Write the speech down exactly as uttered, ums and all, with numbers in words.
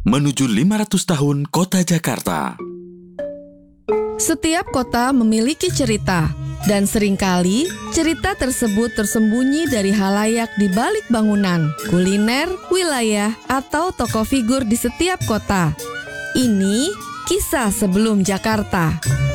menuju lima ratus tahun Kota Jakarta. Setiap kota memiliki cerita, dan seringkali cerita tersebut tersembunyi dari halayak di balik bangunan, kuliner, wilayah, atau tokoh figur di setiap kota. Ini kisah sebelum Jakarta.